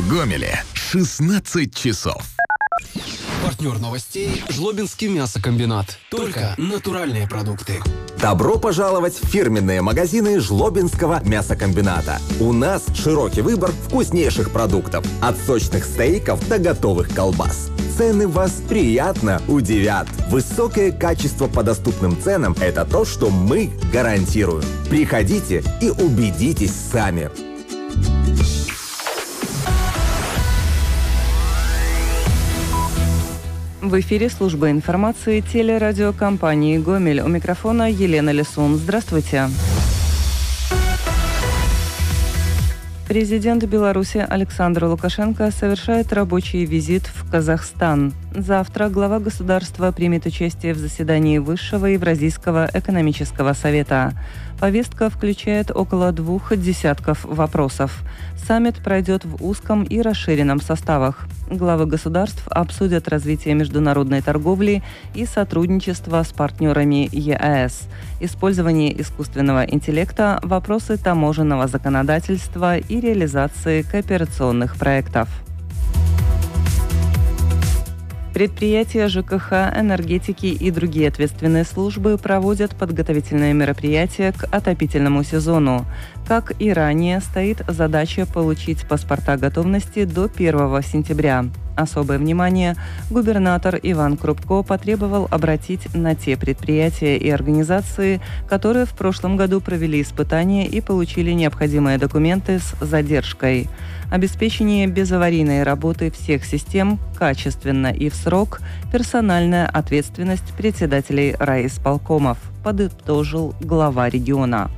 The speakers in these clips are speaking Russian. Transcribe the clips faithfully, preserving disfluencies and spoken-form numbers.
Гомеле шестнадцать часов. Партнер новостей – Жлобинский мясокомбинат. Только натуральные продукты. Добро пожаловать в фирменные магазины Жлобинского мясокомбината. У нас широкий выбор вкуснейших продуктов. От сочных стейков до готовых колбас. Цены вас приятно удивят. Высокое качество по доступным ценам – это то, что мы гарантируем. Приходите и убедитесь сами. В эфире служба информации телерадиокомпании «Гомель». У микрофона Елена Лисун. Здравствуйте. Президент Беларуси Александр Лукашенко совершает рабочий визит в Казахстан. Завтра глава государства примет участие в заседании Высшего Евразийского экономического совета. Повестка включает около двух десятков вопросов. Саммит пройдет в узком и расширенном составах. Главы государств обсудят развитие международной торговли и сотрудничество с партнерами ЕАЭС, использование искусственного интеллекта, вопросы таможенного законодательства и реализации кооперационных проектов. Предприятия ЖКХ, энергетики и другие ответственные службы проводят подготовительные мероприятия к отопительному сезону. Как и ранее, стоит задача получить паспорта готовности до первого сентября. Особое внимание губернатор Иван Крупко потребовал обратить на те предприятия и организации, которые в прошлом году провели испытания и получили необходимые документы с задержкой. Обеспечение безаварийной работы всех систем качественно и в срок, персональная ответственность председателей райисполкомов, подытожил глава региона.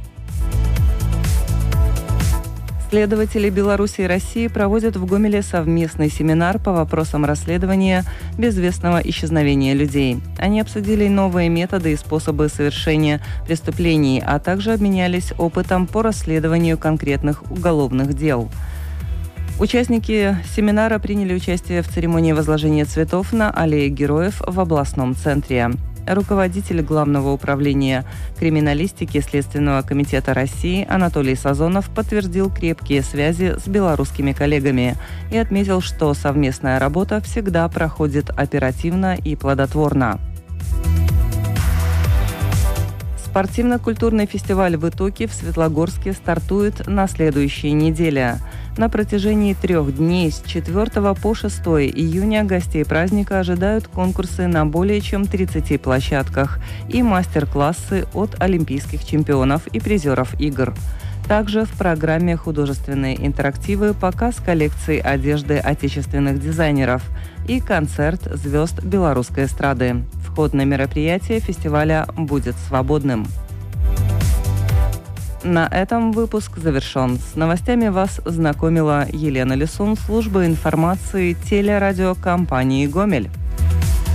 Следователи Беларуси и России проводят в Гомеле совместный семинар по вопросам расследования безвестного исчезновения людей. Они обсудили новые методы и способы совершения преступлений, а также обменялись опытом по расследованию конкретных уголовных дел. Участники семинара приняли участие в церемонии возложения цветов на Аллее Героев в областном центре. Руководитель Главного управления криминалистики Следственного комитета России Анатолий Сазонов подтвердил крепкие связи с белорусскими коллегами и отметил, что совместная работа всегда проходит оперативно и плодотворно. Спортивно-культурный фестиваль в Итоке в Светлогорске стартует на следующей неделе. На протяжении трех дней с четвёртого по шестое июня гостей праздника ожидают конкурсы на более чем тридцати площадках и мастер-классы от олимпийских чемпионов и призеров игр. Также в программе художественные интерактивы, показ коллекций одежды отечественных дизайнеров и концерт звезд белорусской эстрады. Вход на мероприятие фестиваля будет свободным. На этом выпуск завершен. С новостями вас знакомила Елена Лисун, служба информации телерадиокомпании «Гомель».